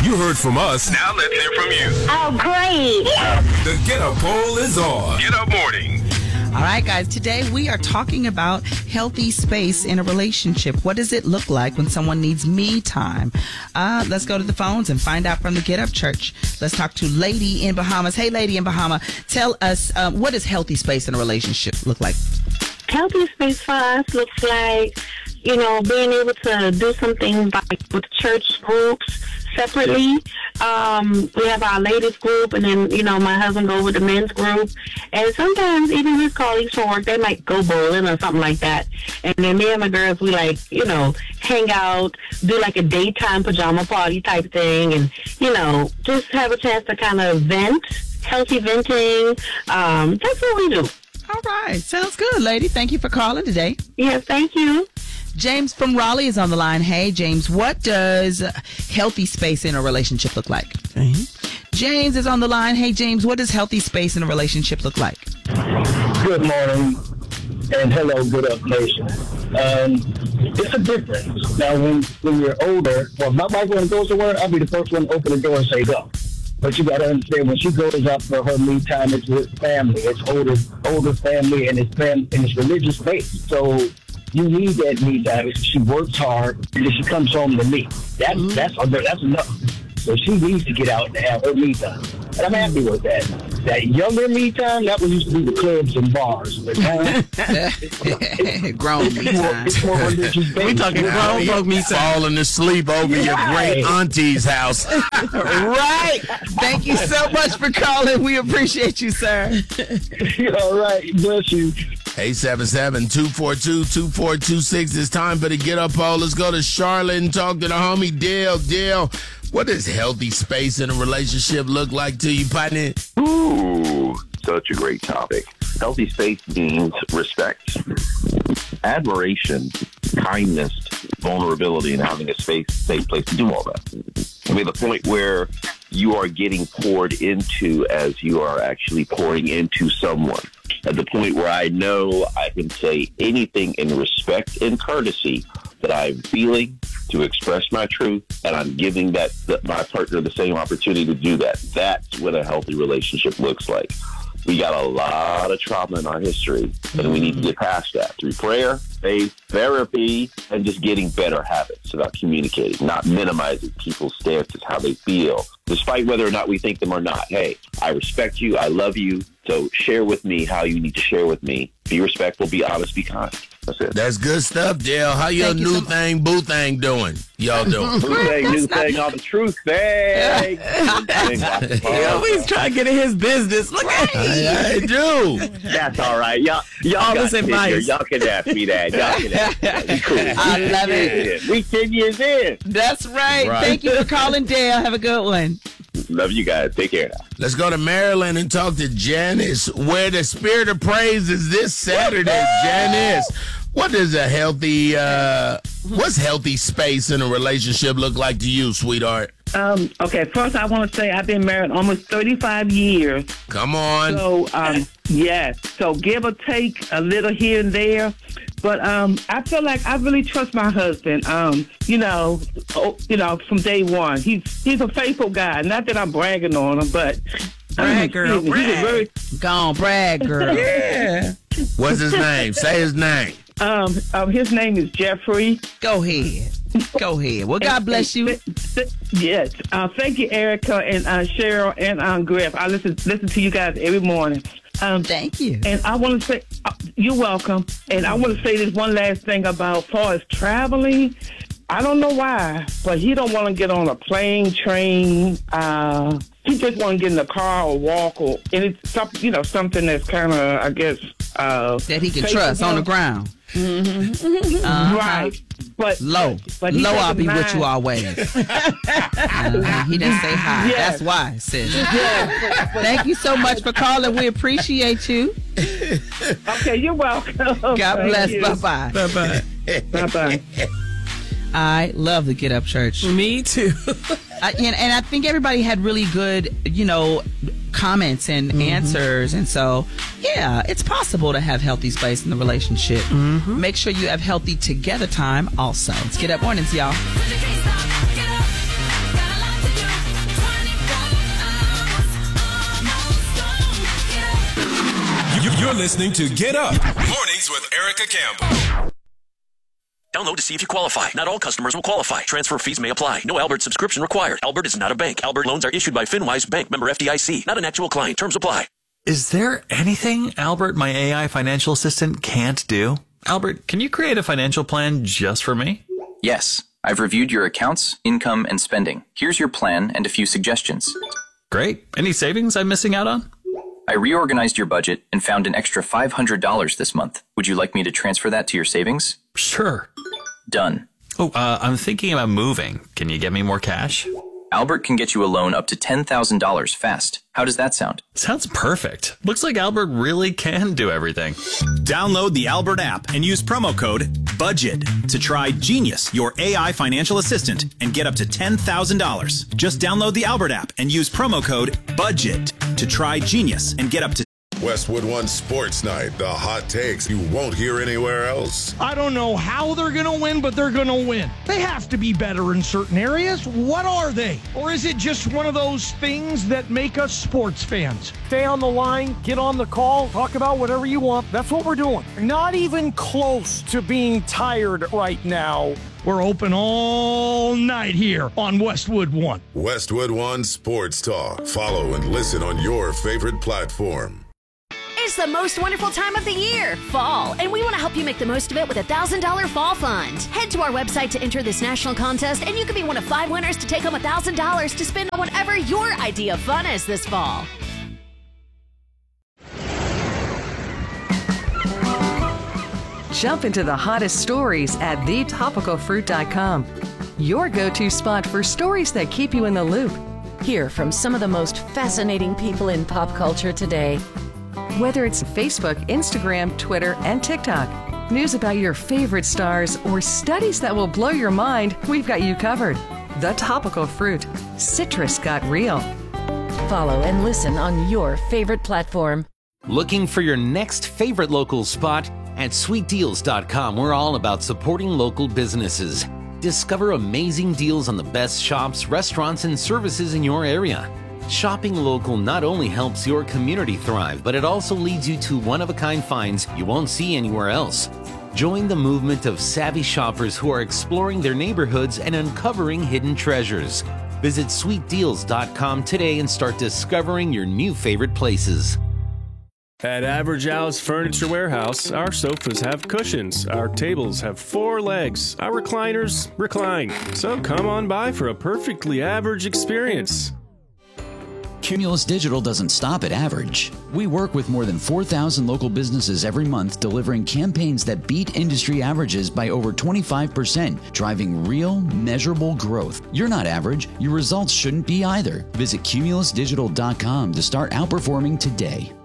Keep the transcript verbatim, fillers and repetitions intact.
You heard from us. Now let's hear from you. Oh, great. The Get Up Poll is on. Get Up Morning. All right, guys. Today we are talking about healthy space in a relationship. What does it look like when someone needs me time? Uh, let's go to the phones and find out from the Get Up Church. Let's talk to Lady in Bahamas. Hey, Lady in Bahama, tell us um, what does healthy space in a relationship look like? Healthy space for us looks like, you know, being able to do some things like with church groups separately. Um, we have our ladies group, and then, you know, my husband goes with the men's group. And sometimes even his colleagues from work, they might go bowling or something like that. And then me and my girls, we like, you know, hang out, do like a daytime pajama party type thing, and, you know, just have a chance to kind of vent, healthy venting. Um, that's what we do. All right. Sounds good, Lady. Thank you for calling today. Yes, thank you. James from Raleigh is on the line. Hey, James, what does healthy space in a relationship look like? Mm-hmm. James is on the line. Hey, James, what does healthy space in a relationship look like? Good morning, and hello, Good Up Nation. Um, it's a difference. Now, when, when you're older, well, my wife, when it goes to work, I'll be the first one to open the door and say go. But you got to understand, when she goes out for her me time, it's with family. It's older older family, and it's, fam- and it's religious faith. So you need that me time. She works hard, and then she comes home to me. That's, mm-hmm. that's, that's enough. So she needs to get out and have her me time. And I'm happy with that. That younger me time, that was used to be the clubs and bars. But now, it's, grown me time. It's more religious. We talking grown folk me time. Falling asleep over right. your great auntie's house. Right. Thank you so much for calling. We appreciate you, sir. All right. Bless you. eight seven seven, two four two, two four two six. It's time for the Get Up Poll. Let's go to Charlotte and talk to the homie Dale. Dale, what does healthy space in a relationship look like to you, partner? Ooh, such a great topic. Healthy space means respect, admiration, kindness, vulnerability, and having a space, safe place to do all that. I mean, the point where you are getting poured into as you are actually pouring into someone. At the point where I know I can say anything in respect and courtesy that I'm feeling to express my truth, and I'm giving that, that my partner the same opportunity to do that. That's what a healthy relationship looks like. We got a lot of trauma in our history, and we need to get past that through prayer, faith, therapy, and just getting better habits about communicating, not minimizing people's stances, how they feel, despite whether or not we think them or not. Hey, I respect you. I love you. So share with me how you need to share with me. Be respectful, be honest, be kind. That's it. That's good stuff, Dale. How your Thank you new so thing, boo thing doing? Y'all doing? Boo thing, new thing, all the truth thing. He always trying to get in his business. Look at him. I, I do. That's all right. Y'all, y'all got tenure. Y'all can ask me that. Y'all can ask me that. We cool. I love it. We ten years in. That's right. right. Thank you for calling, Dale. Have a good one. Love you guys. Take care now. Let's go to Maryland and talk to Janice, where the spirit of praise is this Saturday. Janice, what does a healthy, uh, what's healthy space in a relationship look like to you, sweetheart? Um, okay, first I want to say I've been married almost thirty-five years. Come on. So, um, yes. So give or take a little here and there. But um, I feel like I really trust my husband. Um, you know, oh, you know, from day one, he's he's a faithful guy. Not that I'm bragging on him, but brag, girl, he's, brag. He's a very gone brag, girl. Yeah. What's his name? Say his name. Um, um, his name is Jeffrey. Go ahead. Go ahead. Well, God bless you. Yes. Uh, thank you, Erica and uh, Cheryl and um, Griff. I listen listen to you guys every morning. Um, Thank you. And I want to say, uh, you're welcome. And I want to say this one last thing about far as traveling. I don't know why, but he don't want to get on a plane, train. Uh, he just want to get in the car or walk, or and it's something, you know, something that's kind of, I guess, uh, that he can trust on the ground. Mm-hmm. Uh-huh. Right. But low, but low, I'll be with you always. uh, he didn't say hi. Yes. That's why, sis. Yes. Thank you so much for calling. We appreciate you. Okay, you're welcome. God bless. Bye bye. Bye bye. Bye bye. I love the Get Up Church. Me too. I, and, and I think everybody had really good, you know, comments and mm-hmm. answers. And so, yeah, it's possible to have healthy space in the relationship. Mm-hmm. Make sure you have healthy together time also. Let's Get Up Mornings, y'all. You're listening to Get Up Mornings with Erica Campbell. Download to see if you qualify. Not all customers will qualify. Transfer fees may apply. No Albert subscription required. Albert is not a bank. Albert loans are issued by FinWise Bank, member F D I C. Not an actual client. Terms apply. Is there anything Albert, my A I financial assistant, can't do? Albert, can you create a financial plan just for me? Yes. I've reviewed your accounts, income, and spending. Here's your plan and a few suggestions. Great. Any savings I'm missing out on? I reorganized your budget and found an extra five hundred dollars this month. Would you like me to transfer that to your savings? Sure. Done. Oh, uh, I'm thinking about moving. Can you get me more cash? Albert can get you a loan up to ten thousand dollars fast. How does that sound? Sounds perfect. Looks like Albert really can do everything. Download the Albert app and use promo code BUDGET to try Genius, your A I financial assistant, and get up to ten thousand dollars. Just download the Albert app and use promo code BUDGET to try Genius and get up to Westwood One Sports Night, the hot takes you won't hear anywhere else. I don't know how they're going to win, but they're going to win. They have to be better in certain areas. What are they? Or is it just one of those things that make us sports fans? Stay on the line, get on the call, talk about whatever you want. That's what we're doing. Not even close to being tired right now. We're open all night here on Westwood One. Westwood One Sports Talk. Follow and listen on your favorite platform. It's the most wonderful time of the year, fall, and we want to help you make the most of it with a one thousand dollars Fall Fund. Head to our website to enter this national contest, and you could be one of five winners to take home one thousand dollars to spend on whatever your idea of fun is this fall. Jump into the hottest stories at the topical fruit dot com. Your go-to spot for stories that keep you in the loop. Hear from some of the most fascinating people in pop culture today. Whether it's Facebook, Instagram, Twitter, and TikTok, news about your favorite stars, or studies that will blow your mind, we've got you covered. The Topical Fruit. Citrus got real. Follow and listen on your favorite platform. Looking for your next favorite local spot? At sweet deals dot com, we're all about supporting local businesses. Discover amazing deals on the best shops, restaurants, and services in your area. Shopping local not only helps your community thrive, but it also leads you to one-of-a-kind finds you won't see anywhere else. Join the movement of savvy shoppers who are exploring their neighborhoods and uncovering hidden treasures. Visit sweet deals dot com today and start discovering your new favorite places. At Average Al's Furniture Warehouse, our sofas have cushions, our tables have four legs, our recliners recline. So come on by for a perfectly average experience. Cumulus Digital doesn't stop at average. We work with more than four thousand local businesses every month, delivering campaigns that beat industry averages by over twenty-five percent, driving real, measurable growth. You're not average. Your results shouldn't be either. Visit cumulus digital dot com to start outperforming today.